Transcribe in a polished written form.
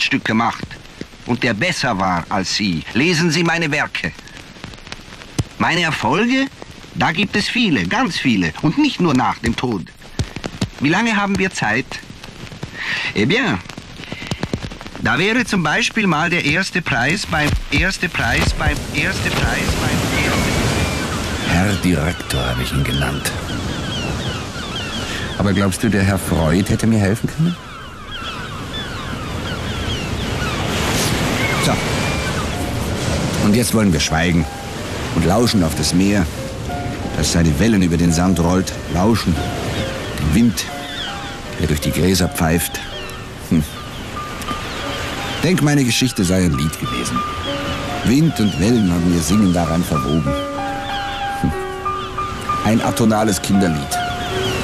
Kunststück gemacht und der besser war als Sie. Lesen Sie meine Werke. Meine Erfolge? Da gibt es viele, ganz viele. Und nicht nur nach dem Tod. Wie lange haben wir Zeit? Eh bien, da wäre zum Beispiel mal der erste Preis beim Herr Direktor habe ich ihn genannt. Aber glaubst du, der Herr Freud hätte mir helfen können? So. Und jetzt wollen wir schweigen und lauschen auf das Meer, das seine Wellen über den Sand rollt. Lauschen. Den Wind, der durch die Gräser pfeift. Denk, meine Geschichte sei ein Lied gewesen. Wind und Wellen haben ihr Singen daran verwoben. Ein atonales Kinderlied.